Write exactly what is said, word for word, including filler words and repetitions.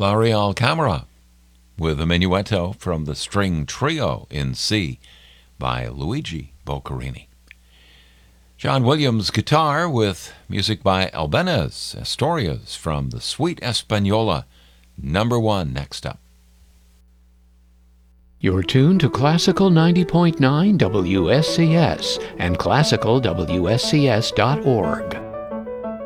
L'Oreal Camera with a minuetto from the String Trio in C by Luigi Boccherini. John Williams guitar with music by Albéniz Astorias from the Suite Española, number one next up. You're tuned to Classical ninety point nine W S C S and classical W S C S dot org.